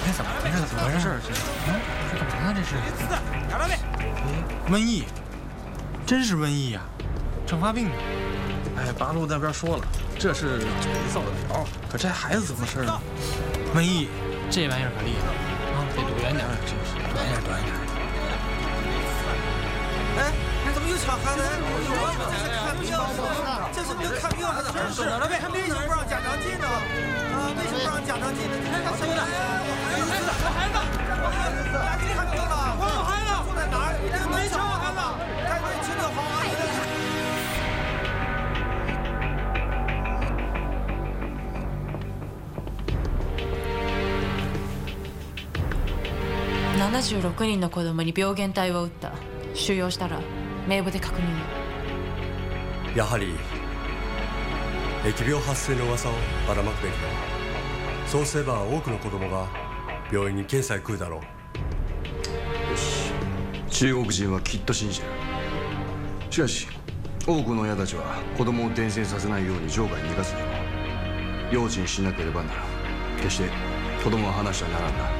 这怎么回事？这干嘛呢？这是瘟疫，真是瘟疫呀！正发病呢。 哎，八路那边说了，这是嘴造的谣，可这孩子怎么事呢？ 瘟疫，这玩意儿可厉害啊！得躲远点， 躲远点。 哎，怎么又抢孩子？这是看病还是真是？为什么不让家长进呢？为什么不让家长进呢？看谁呢？孩子，赶紧看病了！我有孩子住在哪儿？没抢我孩子，赶紧请就好啊！ 76人の子供に病原体を打った。収容したら名簿で確認を。 やはり疫病発生の噂をばらまくべきだ。そうすれば多くの子供が病院に検査へ来るだろう。 よし、中国人はきっと信じる。しかし多くの親たちは子供を伝染させないように場外に逃がすだろう。用心しなければならん。決して子供は離してはならんな。